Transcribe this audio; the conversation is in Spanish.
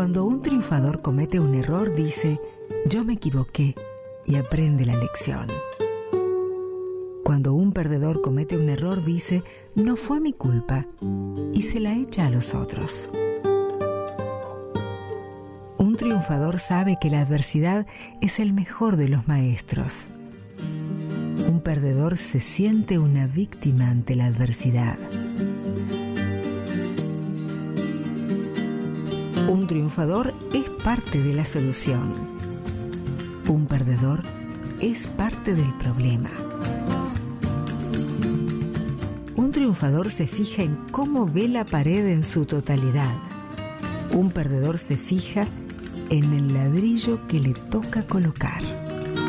Cuando un triunfador comete un error, dice: yo me equivoqué, y aprende la lección. Cuando un perdedor comete un error, dice: no fue mi culpa, y se la echa a los otros. Un triunfador sabe que la adversidad es el mejor de los maestros. Un perdedor se siente una víctima ante la adversidad. Un triunfador es parte de la solución. Un perdedor es parte del problema. Un triunfador se fija en cómo ve la pared en su totalidad. Un perdedor se fija en el ladrillo que le toca colocar.